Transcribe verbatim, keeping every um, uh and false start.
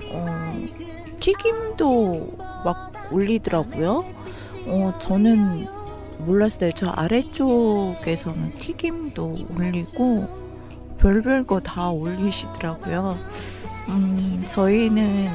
어 튀김도 막 올리더라고요. 어 저는 몰랐어요. 저 아래쪽에서는 튀김도 올리고 별별 거 다 올리시더라고요. 음 저희는